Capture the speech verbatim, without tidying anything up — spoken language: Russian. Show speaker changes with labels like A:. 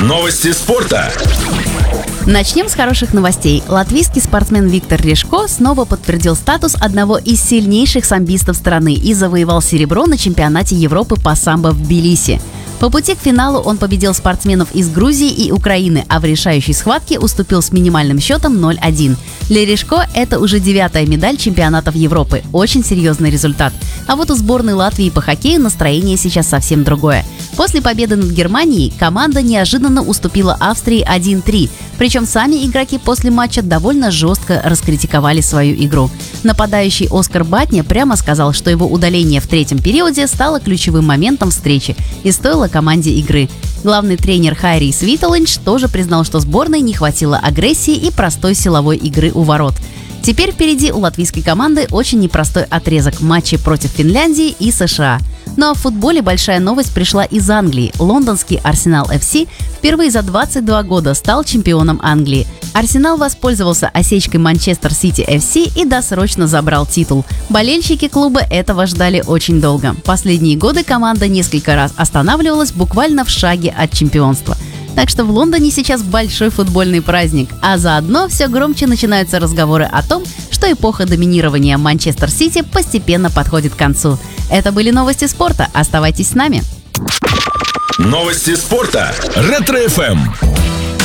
A: Новости спорта.
B: Начнем с хороших новостей. Латвийский спортсмен Виктор Ришко снова подтвердил статус одного из сильнейших самбистов страны и завоевал серебро на чемпионате Европы по самбо в Тбилиси. По пути к финалу он победил спортсменов из Грузии и Украины, а в решающей схватке уступил с минимальным счетом ноль один. Для Ришко это уже девятая медаль чемпионатов Европы. Очень серьезный результат. А вот у сборной Латвии по хоккею настроение сейчас совсем другое. После победы над Германией команда неожиданно уступила Австрии один три. Причем сами игроки после матча довольно жестко раскритиковали свою игру. Нападающий Оскар Батня прямо сказал, что его удаление в третьем периоде стало ключевым моментом встречи и стоило команде игры. Главный тренер Хайри Свитолинч тоже признал, что сборной не хватило агрессии и простой силовой игры у ворот. Теперь впереди у латвийской команды очень непростой отрезок матчей против Финляндии и США. Ну а в футболе большая новость пришла из Англии. Лондонский Арсенал эф си впервые за двадцать два года стал чемпионом Англии. Арсенал воспользовался осечкой Манчестер Сити эф си и досрочно забрал титул. Болельщики клуба этого ждали очень долго. Последние годы команда несколько раз останавливалась буквально в шаге от чемпионства. Так что в Лондоне сейчас большой футбольный праздник, а заодно все громче начинаются разговоры о том, что эпоха доминирования Манчестер Сити постепенно подходит к концу. Это были новости спорта. Оставайтесь с нами.
A: Новости спорта. Ретро эф эм.